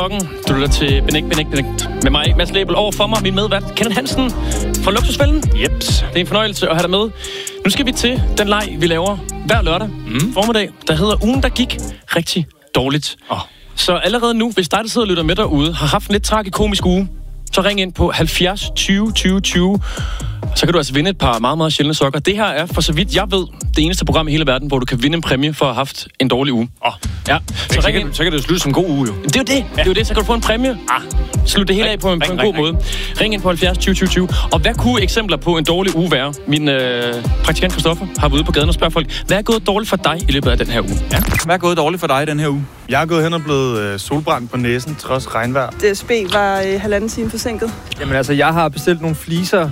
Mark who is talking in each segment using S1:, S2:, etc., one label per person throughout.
S1: Du lytter til Benægt med mig, Mads Lebel. Over for mig, min medvært, Kenneth Hansen fra Luksusfælden.
S2: Jeps.
S1: Det er en fornøjelse at have dig med. Nu skal vi til den leg, vi laver hver lørdag formiddag, der hedder Ugen, der gik rigtig dårligt. Så allerede nu, hvis dig, der sidder og lytter med derude, har haft en lidt tragikomisk uge, så ring ind på 70 20 20 20. Så kan du altså vinde et par meget, meget sjældne sokker. Det her er, for så vidt jeg ved, det eneste program i hele verden, hvor du kan vinde en præmie for at have haft en dårlig uge. Ja.
S2: Så kan det slutte som en god uge, jo.
S1: Det er jo det. Ja. Det er jo det. Så kan du få en præmie. Slut det hele af på en god måde. Ring ind på 70 20 20 20. Og hvad kunne eksempler på en dårlig uge være? Min praktikant Christoffer har været ude på gaden og spørger folk, hvad er gået dårligt for dig i løbet af den her uge?
S2: Ja. Hvad er gået dårligt for dig i den her uge?
S3: Jeg er gået hen og blevet solbrændt på næsen, trods regnvejr.
S4: DSB var 1,5 time forsinket.
S5: Jamen altså, jeg har bestilt nogle fliser,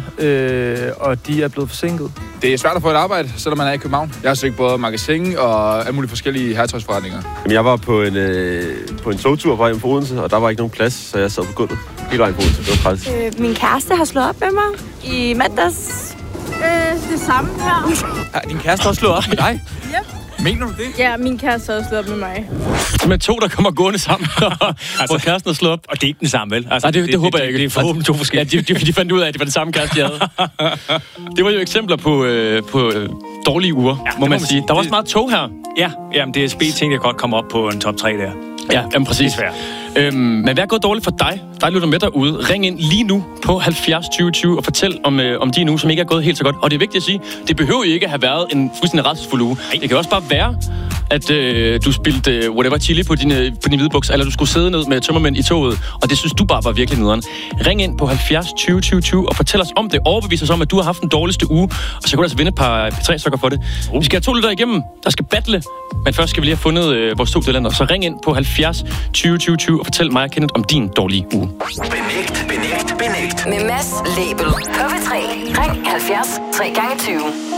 S5: og de er blevet forsinket.
S6: Det er svært at få et arbejde, selvom man er i København. Jeg har søgt både magasin og alle mulige forskellige herretøjsforretninger.
S7: Jamen, jeg var på en togtur fra hjem fra Odense, og der var ikke nogen plads, så jeg sad på gulvet hele vejen på Odense. Det var træls.
S8: Min kæreste har slået op med mig i mandags. Det samme her.
S2: Har din kæreste også slået op med dig?
S8: Ja.
S2: Mener du det?
S8: Ja, min kæreste har slået op med mig.
S1: Med to, der kommer gående sammen, hvor kæresten har slået op.
S2: Og det er ikke den samme, vel? Altså,
S1: Nej, det håber jeg ikke.
S2: Det er forhåbentlig to forskellige.
S1: Ja, de fandt ud af, at det var det samme kæreste, de havde. Det var jo eksempler på dårlige uger, må man sige. Der var også meget tog her.
S2: Ja, jamen DSB tænkte jeg godt komme op på en top 3 der.
S1: Ja, jamen præcis. Men hvad er gået dårligt for dig? Der lytter med derude. Ring ind lige nu på 70 20 20 og fortæl om din uge, som ikke er gået helt så godt. Og det er vigtigt at sige, det behøver jo ikke at have været en fuldstændig rædselsfuld uge. Det kan også bare være, at du spildte whatever chili på din hvide buks, eller du skulle sidde ned med tømmermænd i toget, og det synes du bare var virkelig nederen. Ring ind på 70 20 20 20 og fortæl os om det. Overbevis os om, at du har haft den dårligste uge, og så kan du altså vinde et par P3-sokker for det. Vi skal have 2 lytter igennem, der skal battle, men først skal vi lige have fundet vores 2 talenter. Så ring ind på 70 20 20 20 og fortæl mig og Kenneth om din dårlige uge.
S9: Benægt. Med Mads Lebel. På P3. Ring 70 3x20.